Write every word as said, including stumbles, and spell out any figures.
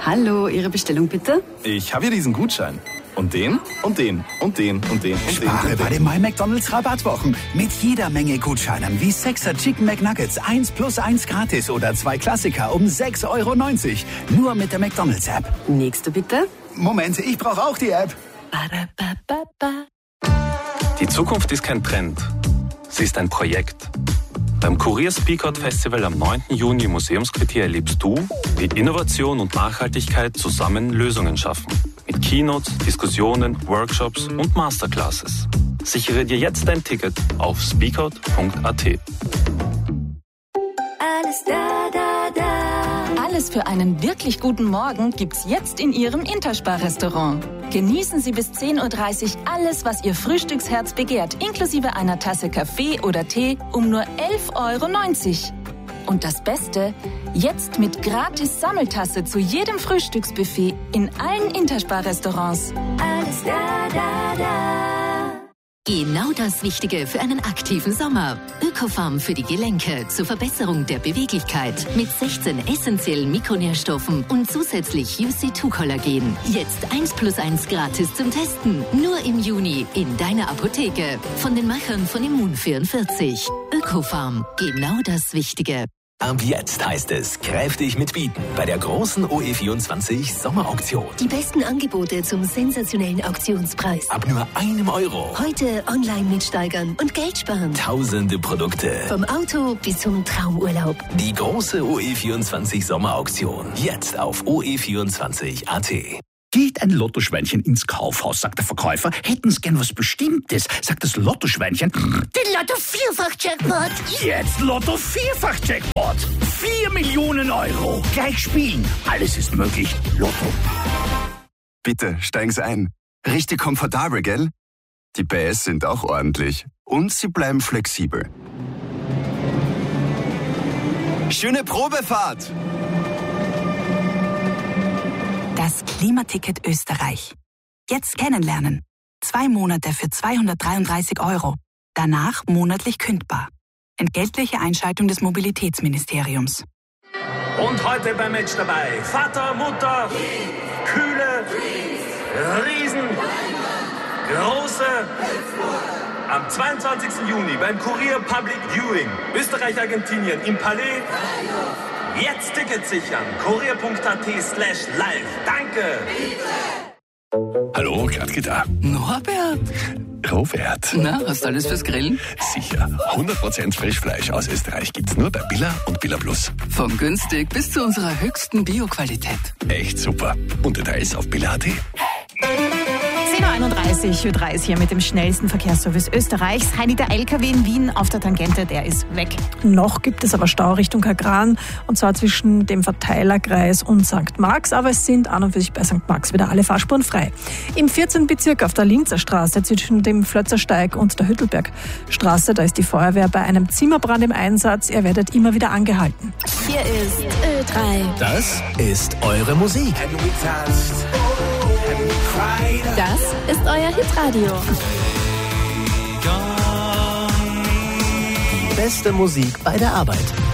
Hallo, Ihre Bestellung bitte? Ich habe hier diesen Gutschein. Und den, und den, und den, und den, und den. Spare bei den My McDonald's Rabattwochen. Mit jeder Menge Gutscheinen wie sechser Chicken McNuggets, eins plus eins gratis oder zwei Klassiker um sechs Euro neunzig. Nur mit der McDonald's App. Nächste bitte. Moment, ich brauche auch die App. Die Zukunft ist kein Trend. Sie ist ein Projekt. Beim Kurier Speakout Festival am neunten Juni im Museumsquartier erlebst du, wie Innovation und Nachhaltigkeit zusammen Lösungen schaffen. Mit Keynotes, Diskussionen, Workshops und Masterclasses. Sichere dir jetzt dein Ticket auf speakout punkt a t. Alles da, da, da. Alles für einen wirklich guten Morgen gibt's jetzt in Ihrem Interspar-Restaurant. Genießen Sie bis zehn Uhr dreißig alles, was Ihr Frühstücksherz begehrt, inklusive einer Tasse Kaffee oder Tee um nur elf Euro neunzig. Und das Beste, jetzt mit gratis Sammeltasse zu jedem Frühstücksbuffet in allen Interspar-Restaurants. Alles da, da, da. Genau das Wichtige für einen aktiven Sommer. Ökofarm für die Gelenke zur Verbesserung der Beweglichkeit mit sechzehn essentiellen Mikronährstoffen und zusätzlich U C zwei Kollagen. Jetzt eins plus eins gratis zum Testen. Nur im Juni in deiner Apotheke. Von den Machern von Immun vierundvierzig. Ökofarm. Genau das Wichtige. Ab jetzt heißt es kräftig mitbieten bei der großen O E vierundzwanzig Sommerauktion. Die besten Angebote zum sensationellen Auktionspreis. Ab nur einem Euro. Heute online mitsteigern und Geld sparen. Tausende Produkte. Vom Auto bis zum Traumurlaub. Die große O E vierundzwanzig Sommerauktion. Jetzt auf o e vierundzwanzig punkt a t. Geht ein Lottoschweinchen ins Kaufhaus, sagt der Verkäufer. Hätten Sie gern was Bestimmtes, sagt das Lottoschweinchen. Den Lotto-Vierfach-Jackpot. Jetzt Lotto-Vierfach-Jackpot. Vier Millionen Euro. Gleich spielen. Alles ist möglich. Lotto. Bitte, steigen Sie ein. Richtig komfortabel, gell? Die P S sind auch ordentlich. Und sie bleiben flexibel. Schöne Probefahrt! Das Klimaticket Österreich. Jetzt kennenlernen. Zwei Monate für zweihundertdreiunddreißig Euro. Danach monatlich kündbar. Entgeltliche Einschaltung des Mobilitätsministeriums. Und heute beim Match dabei Vater, Mutter, Kühle, Riesen, Große. Am zweiundzwanzigsten Juni beim Kurier Public Viewing Österreich-Argentinien im Palais. Jetzt Tickets sichern. kurier punkt a t slash live. Danke. Hallo, Gradke da. Norbert. Robert. Na, hast du alles fürs Grillen? Sicher. hundert Prozent Frischfleisch aus Österreich gibt's nur bei Billa und Billa Plus. Von günstig bis zu unserer höchsten Bio-Qualität. Echt super. Und Details auf billa punkt a t. zehn Uhr einunddreißig, Ö drei ist hier mit dem schnellsten Verkehrsservice Österreichs. Heini, der L K W in Wien auf der Tangente, der ist weg. Noch gibt es aber Stau Richtung Kagran, und zwar zwischen dem Verteilerkreis und Sankt Marx, aber es sind an und für sich bei Sankt Marx wieder alle Fahrspuren frei. Im vierzehnten Bezirk auf der Linzer Straße zwischen dem Flötzersteig und der Hüttelbergstraße, da ist die Feuerwehr bei einem Zimmerbrand im Einsatz. Ihr werdet immer wieder angehalten. Hier ist Ö drei. Das ist eure Musik. Das ist euer Hitradio. Die beste Musik bei der Arbeit.